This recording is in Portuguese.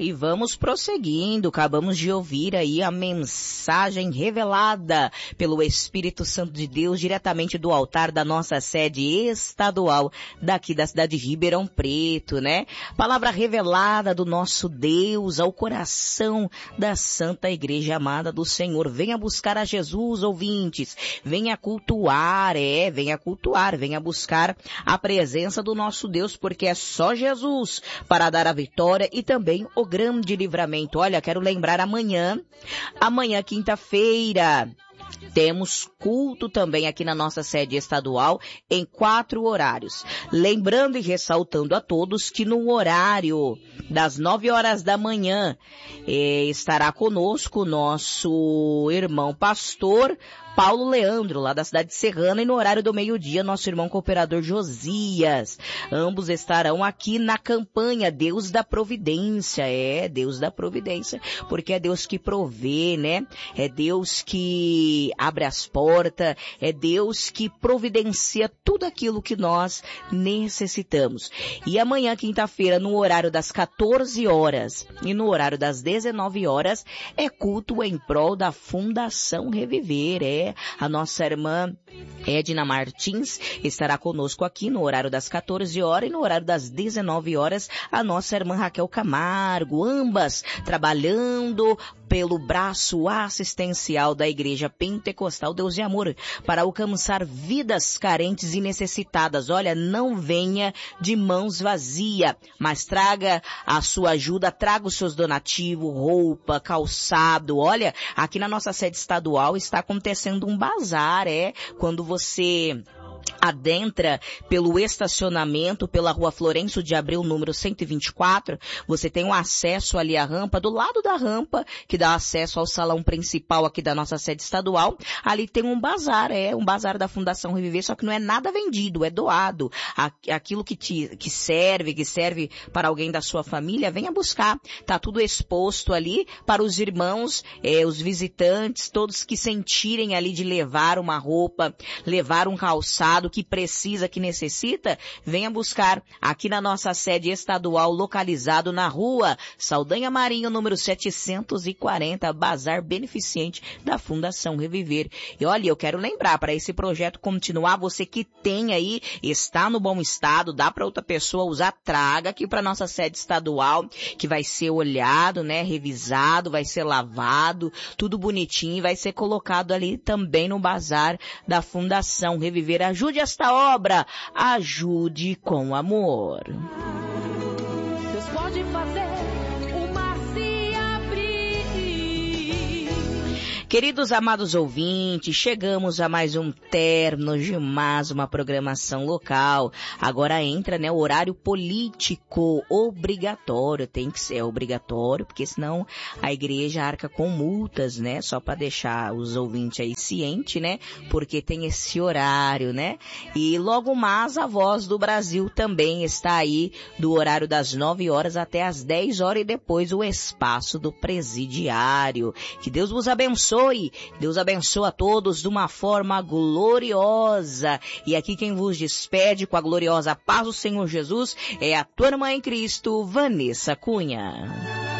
E vamos prosseguindo, acabamos de ouvir aí a mensagem revelada pelo Espírito Santo de Deus diretamente do altar da nossa sede estadual daqui da cidade de Ribeirão Preto, né? Palavra revelada do nosso Deus ao coração da Santa Igreja amada do Senhor. Venha buscar a Jesus, ouvintes. Venha cultuar, venha buscar a presença do nosso Deus, porque é só Jesus para dar a vitória e também o grande livramento. Olha, quero lembrar amanhã, quinta-feira, temos culto também aqui na nossa sede estadual em 4 horários. Lembrando e ressaltando a todos que no horário das 9 horas da manhã estará conosco o nosso irmão pastor Paulo Leandro, lá da cidade de Serrana, e no horário do meio-dia, nosso irmão cooperador Josias. Ambos estarão aqui na campanha Deus da Providência. Deus da Providência, porque é Deus que provê, né? É Deus que abre as portas, é Deus que providencia tudo aquilo que nós necessitamos. E amanhã, quinta-feira, no horário das 14 horas e no horário das 19 horas, é culto em prol da Fundação Reviver, a nossa irmã Edna Martins estará conosco aqui no horário das 14 horas e no horário das 19 horas a nossa irmã Raquel Camargo, ambas trabalhando pelo braço assistencial da Igreja Pentecostal Deus de Amor para alcançar vidas carentes e necessitadas. Olha, não venha de mãos vazias, mas traga a sua ajuda, traga os seus donativos, roupa, calçado. Olha, aqui na nossa sede estadual está acontecendo um bazar, quando você adentra pelo estacionamento, pela rua Florencio de Abreu, número 124, você tem um acesso ali à rampa, do lado da rampa, que dá acesso ao salão principal aqui da nossa sede estadual, ali tem um bazar, um bazar da Fundação Reviver, só que não é nada vendido, é doado. Aquilo que serve para alguém da sua família, venha buscar. Tá tudo exposto ali para os irmãos, os visitantes, todos que sentirem ali de levar uma roupa, levar um calçado, que precisa, que necessita, venha buscar aqui na nossa sede estadual, localizado na rua Saldanha Marinho, número 740, Bazar Beneficente da Fundação Reviver. E olha, eu quero lembrar, para esse projeto continuar, você que tem aí, está no bom estado, dá para outra pessoa usar, traga aqui para nossa sede estadual, que vai ser olhado, né, revisado, vai ser lavado, tudo bonitinho, vai ser colocado ali também no bazar da Fundação Reviver. Ajude esta obra, ajude com amor. Deus pode fazer o mar se abrir. Queridos amados ouvintes, chegamos a mais um término de mais uma programação local. Agora entra, né, o horário político obrigatório. Tem que ser obrigatório, porque senão a igreja arca com multas, né? Só para deixar os ouvintes aí cientes, né? Porque tem esse horário, né? E logo mais a Voz do Brasil também está aí do horário das 9 horas até as 10 horas e depois o espaço do presidiário. Que Deus vos abençoe. Deus abençoe a todos de uma forma gloriosa. E aqui quem vos despede com a gloriosa paz do Senhor Jesus é a tua irmã em Cristo, Vanessa Cunha.